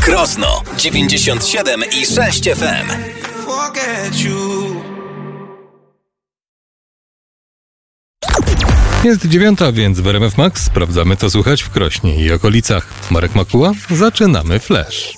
Krosno 97,6 FM. Jest 9, więc w RMF Max sprawdzamy, co słychać w Krośnie i okolicach. Marek Makuła, zaczynamy Flash.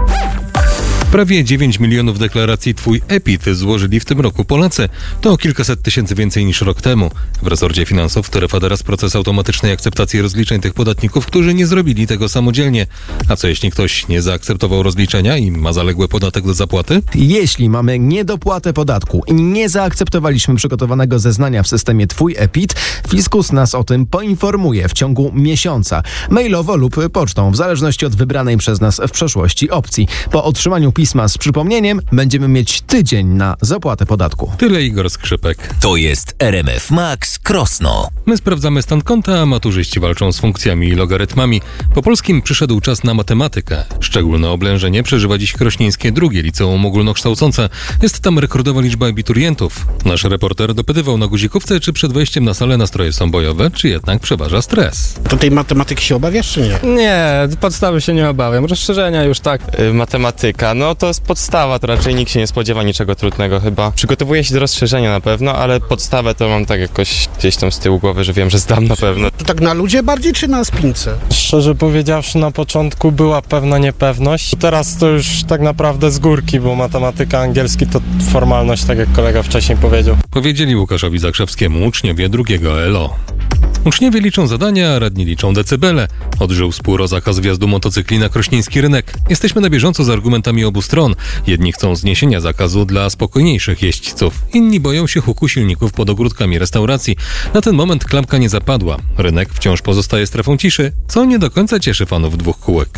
Prawie 9 milionów deklaracji Twój EPIT złożyli w tym roku Polacy. To o kilkaset tysięcy więcej niż rok temu. W resorcie finansów trwa teraz proces automatycznej akceptacji rozliczeń tych podatników, którzy nie zrobili tego samodzielnie. A co jeśli ktoś nie zaakceptował rozliczenia i ma zaległy podatek do zapłaty? Jeśli mamy niedopłatę podatku i nie zaakceptowaliśmy przygotowanego zeznania w systemie Twój EPIT, Fiskus nas o tym poinformuje w ciągu miesiąca. Mailowo lub pocztą, w zależności od wybranej przez nas w przeszłości opcji. Po otrzymaniu pisma z przypomnieniem będziemy mieć tydzień na zapłatę podatku. Tyle Igor Skrzypek. To jest RMF Max Krosno. My sprawdzamy stan konta, a maturzyści walczą z funkcjami i logarytmami. Po polskim przyszedł czas na matematykę. Szczególne oblężenie przeżywa dziś krośnieńskie drugie liceum ogólnokształcące. Jest tam rekordowa liczba abiturientów. Nasz reporter dopytywał na guzikówce, czy przed wejściem na salę nastroje są bojowe, czy jednak przeważa stres. To tej matematyki się obawiasz, czy nie? Nie, podstawy się nie obawiam. Rozszerzenia już tak. Matematyka, no to jest podstawa, to raczej nikt się nie spodziewa niczego trudnego chyba. Przygotowuję się do rozszerzenia na pewno, ale podstawę to mam tak jakoś gdzieś tam z tyłu głowy, że wiem, że zdam na pewno. To tak na ludzie bardziej, czy na spince? Szczerze powiedziawszy, na początku była pewna niepewność. Teraz to już tak naprawdę z górki, bo matematyka, angielski to formalność, tak jak kolega wcześniej powiedział. Powiedzieli Łukaszowi Zakrzewskiemu uczniowie drugiego ELO. Uczniowie liczą zadania, a radni liczą decybele. Odżył spór o zakaz wjazdu motocykli na krośnieński rynek. Jesteśmy na bieżąco z argumentami obu stron. Jedni chcą zniesienia zakazu dla spokojniejszych jeźdźców. Inni boją się huku silników pod ogródkami restauracji. Na ten moment klamka nie zapadła. Rynek wciąż pozostaje strefą ciszy, co nie do końca cieszy fanów dwóch kółek.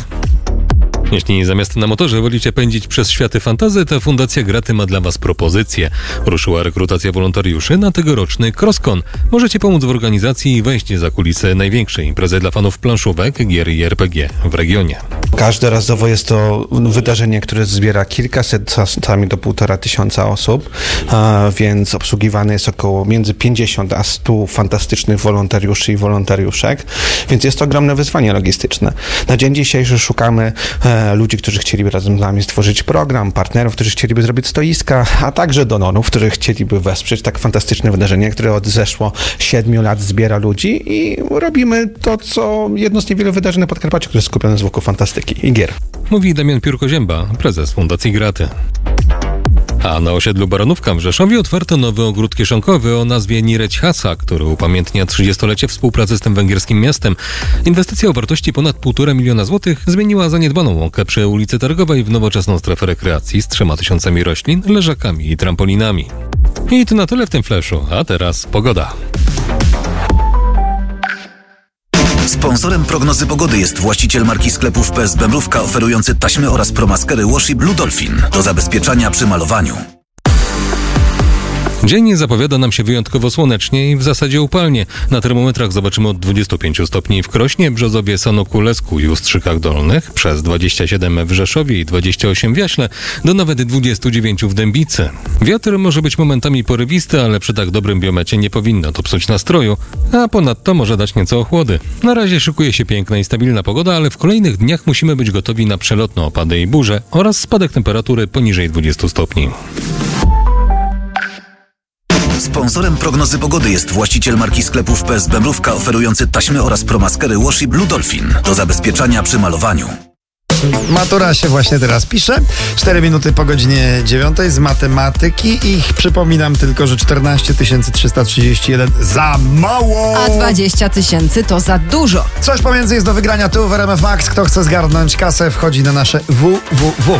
Jeśli zamiast na motorze wolicie pędzić przez światy fantazy, to Fundacja Graty ma dla Was propozycję. Ruszyła rekrutacja wolontariuszy na tegoroczny CrossCon. Możecie pomóc w organizacji i wejść za kulisy największej imprezy dla fanów planszówek, gier i RPG w regionie. Każdorazowo jest to wydarzenie, które zbiera kilkaset, czasami do 1500 osób, więc obsługiwane jest około między 50 a 100 fantastycznych wolontariuszy i wolontariuszek, więc jest to ogromne wyzwanie logistyczne. Na dzień dzisiejszy szukamy ludzi, którzy chcieliby razem z nami stworzyć program, partnerów, którzy chcieliby zrobić stoiska, a także donorów, którzy chcieliby wesprzeć tak fantastyczne wydarzenie, które od zeszło 7 lat zbiera ludzi i robimy to, co jedno z niewielu wydarzeń na Podkarpaciu, które jest skupione wokół fantastyki i gier. Mówi Damian Piórko-Zięba, prezes Fundacji Graty. A na osiedlu Baranówka w Rzeszowie otwarto nowy ogród kieszonkowy o nazwie Nireć Hasa, który upamiętnia 30-lecie współpracy z tym węgierskim miastem. Inwestycja o wartości ponad 1,5 miliona złotych zmieniła zaniedbaną łąkę przy ulicy Targowej w nowoczesną strefę rekreacji z 3000 roślin, leżakami i trampolinami. I to na tyle w tym flashu, a teraz pogoda. Sponsorem prognozy pogody jest właściciel marki sklepów PSB Mrówka oferujący taśmy oraz promaskery Washi Blue Dolphin do zabezpieczania przy malowaniu. Dzień zapowiada nam się wyjątkowo słonecznie i w zasadzie upalnie. Na termometrach zobaczymy od 25 stopni w Krośnie, Brzozowie, Sanoku, Lesku i Ustrzykach Dolnych, przez 27 w Rzeszowie i 28 w Jaśle, do nawet 29 w Dębicy. Wiatr może być momentami porywisty, ale przy tak dobrym biomecie nie powinno to psuć nastroju, a ponadto może dać nieco ochłody. Na razie szykuje się piękna i stabilna pogoda, ale w kolejnych dniach musimy być gotowi na przelotne opady i burze oraz spadek temperatury poniżej 20 stopni. Sponsorem prognozy pogody jest właściciel marki sklepów PSB Mrówka oferujący taśmy oraz promaskery Washi Blue Dolphin do zabezpieczania przy malowaniu. Matura się właśnie teraz pisze. 4 minuty po godzinie 9 z matematyki i przypominam tylko, że 14 331 za mało. A 20 000 to za dużo. Coś pomiędzy jest do wygrania tu w RMF Max. Kto chce zgarnąć kasę, wchodzi na nasze www.